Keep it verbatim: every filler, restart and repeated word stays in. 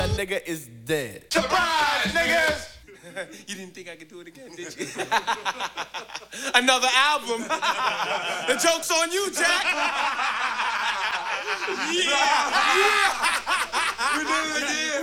that nigga is dead. Surprise, niggas! You didn't think I could do it again, did you? Another album. The joke's on you, Jack. Yeah, yeah. We did it again.